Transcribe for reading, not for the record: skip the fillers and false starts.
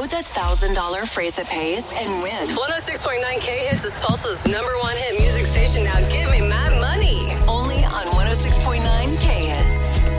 know the $1,000 phrase that pays and win. 106.9 K Hits is Tulsa's #1 hit music station. Now give me my